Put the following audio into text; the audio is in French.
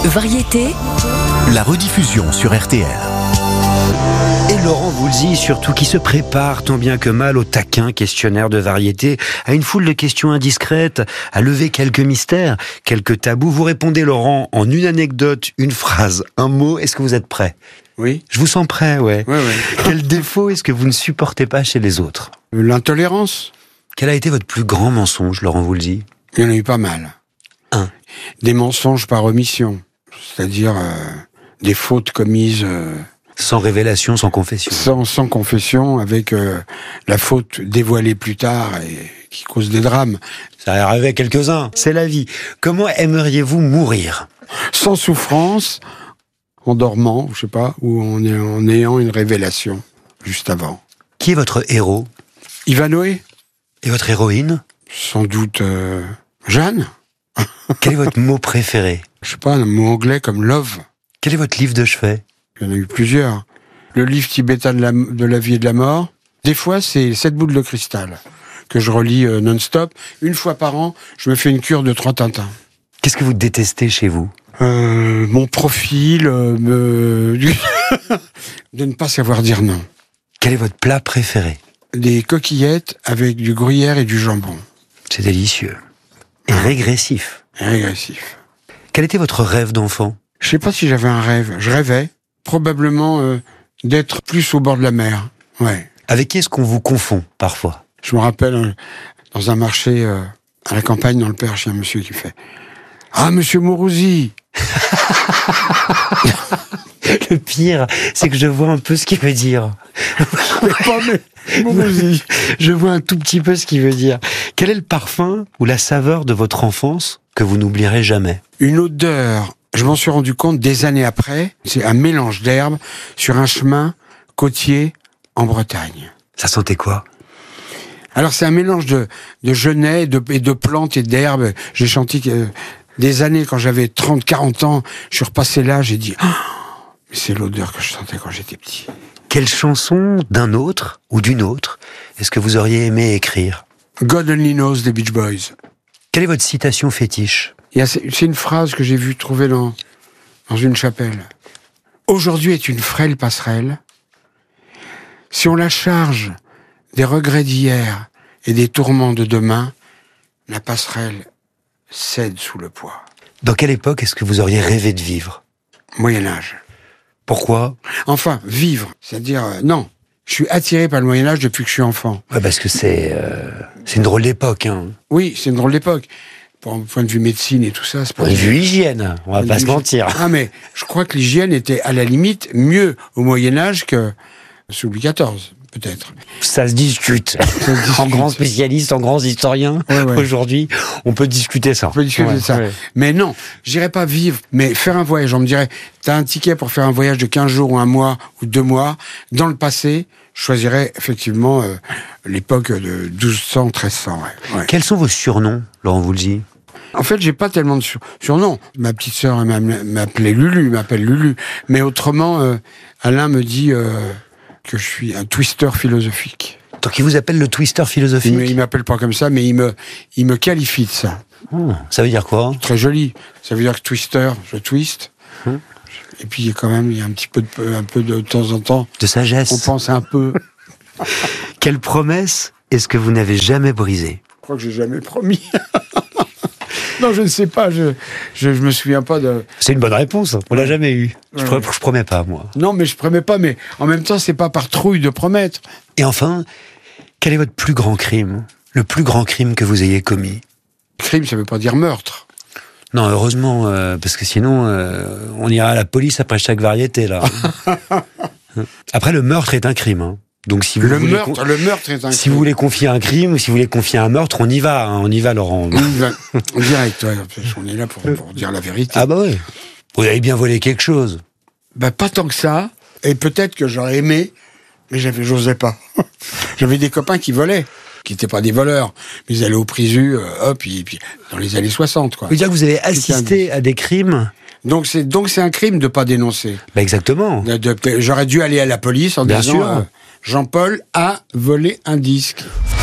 Variété, la rediffusion sur RTL. Et Laurent Voulzy, surtout, qui se prépare tant bien que mal au taquin questionnaire de variété, à une foule de questions indiscrètes, à lever quelques mystères, quelques tabous. Vous répondez, Laurent, en une anecdote, une phrase, un mot. Est-ce que vous êtes prêt ? Oui. Je vous sens prêt, ouais. Ouais. Quel défaut est-ce que vous ne supportez pas chez les autres ? L'intolérance. Quel a été votre plus grand mensonge, Laurent Voulzy ? Il y en a eu pas mal. Un. Des mensonges par omission. C'est-à-dire des fautes commises Sans révélation, sans confession. sans confession, avec la faute dévoilée plus tard et qui cause des drames. Ça est arrivé à quelques-uns. C'est la vie. Comment aimeriez-vous mourir ? Sans souffrance, en dormant, je sais pas, ou en ayant une révélation juste avant. Qui est votre héros ? Ivanhoé, Et votre héroïne ? sans doute Jeanne. Quel est votre mot préféré ? Je sais pas, un mot anglais comme love. Quel est votre livre de chevet ? Il y en a eu plusieurs. Le livre tibétain de la vie et de la mort. Des fois, c'est 7 boules de cristal que je relis non-stop. Une fois par an, je me fais une cure de 3 Tintins. Qu'est-ce que vous détestez chez vous ? Mon profil, de ne pas savoir dire non. Quel est votre plat préféré ? Des coquillettes avec du gruyère et du jambon. C'est délicieux. Et régressif. Régressif. Quel était votre rêve d'enfant ? Je sais pas si j'avais un rêve. Je rêvais probablement d'être plus au bord de la mer. Ouais. Avec qui est-ce qu'on vous confond, parfois ? Je me rappelle, dans un marché à la campagne, dans le Perche, il y a un monsieur qui fait « Ah, monsieur Mourouzi !» Le pire, c'est que je vois un peu ce qu'il veut dire. Mourouzi. Je vois un tout petit peu ce qu'il veut dire. Quel est le parfum ou la saveur de votre enfance que vous n'oublierez jamais ? Une odeur, je m'en suis rendu compte des années après, c'est un mélange d'herbes sur un chemin côtier en Bretagne. Ça sentait quoi ? Alors c'est un mélange de genêts et de plantes et d'herbes. J'ai chanté des années quand j'avais 30, 40 ans, je suis repassé là, j'ai dit oh, mais c'est l'odeur que je sentais quand j'étais petit. Quelle chanson d'un autre ou d'une autre est-ce que vous auriez aimé écrire ? God Only Knows des Beach Boys. Quelle est votre citation fétiche ? C'est une phrase que j'ai vue trouver dans une chapelle. Aujourd'hui est une frêle passerelle. Si on la charge des regrets d'hier et des tourments de demain, la passerelle cède sous le poids. Dans quelle époque est-ce que vous auriez rêvé de vivre ? Moyen-Âge. Pourquoi ? Enfin, vivre. C'est-à-dire, non. Je suis attiré par le Moyen-Âge depuis que je suis enfant. Ouais, parce que c'est une drôle d'époque, hein. Oui, c'est une drôle d'époque. Pour un point de vue médecine et tout ça, c'est pas... Point de vue hygiène, on va pas se mentir. Ah, mais je crois que l'hygiène était, à la limite, mieux au Moyen-Âge que sous Louis XIV, peut-être. Ça se discute. En grands spécialistes, en grands historiens, ouais. Aujourd'hui, on peut discuter ça. On peut discuter de ça. Ouais. Mais non, j'irais pas vivre, mais faire un voyage. On me dirait, t'as un ticket pour faire un voyage de 15 jours ou un mois ou 2 mois. Dans le passé, je choisirais effectivement l'époque de 1200, 1300. Ouais. Quels sont vos surnoms, Laurent Voulzy ? En fait, j'ai pas tellement de surnoms. Ma petite sœur m'appelle Lulu. Mais autrement, Alain me dit que je suis un twister philosophique. Donc il vous appelle le twister philosophique ? Il m'appelle pas comme ça, mais il me qualifie de ça. Ça veut dire quoi ? Très joli. Ça veut dire que twister, je twiste. Et puis quand même, il y a un peu de temps en temps. De sagesse. On pense un peu. Quelle promesse est-ce que vous n'avez jamais brisée ? Je crois que j'ai jamais promis. Non, je ne sais pas. Je me souviens pas de. C'est une bonne réponse. On l'a jamais eu. Je promets pas, moi. Non, mais je promets pas. Mais en même temps, c'est pas par trouille de promettre. Et enfin, quel est votre plus grand crime ? Le plus grand crime que vous ayez commis ? Crime, ça veut pas dire meurtre. Non, heureusement, parce que sinon, on ira à la police après chaque variété, là. Après, le meurtre est un crime, hein. Donc, si vous le meurtre est un crime. Si vous voulez confier un crime ou si vous voulez confier un meurtre, on y va, Laurent. Direct, ouais. On est là pour dire la vérité. Ah bah oui. Vous avez bien volé quelque chose. Bah pas tant que ça. Et peut-être que j'aurais aimé, mais j'osais pas. J'avais des copains qui volaient, qui n'étaient pas des voleurs, mais ils allaient au Prisu, et puis dans les années 60, quoi. Vous dire que vous avez assisté à des crimes. Donc c'est un crime de pas dénoncer. Bah exactement. J'aurais dû aller à la police en disant Jean-Paul a volé un disque.